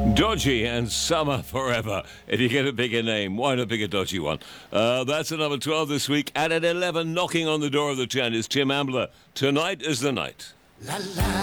Dodgy and Summer Forever. If you get a bigger name, why not pick a dodgy one? That's at number 12 this week. And at 11, knocking on the door of the 10 is Tim Ambler. Tonight is the night. La la.